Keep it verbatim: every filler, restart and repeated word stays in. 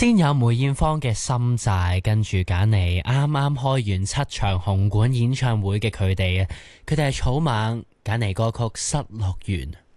先有梅艷芳嘅心債，跟住揀嚟啱啱開完七場紅館演唱會嘅佢哋啊，佢哋係草蜢，揀嚟歌曲失樂園。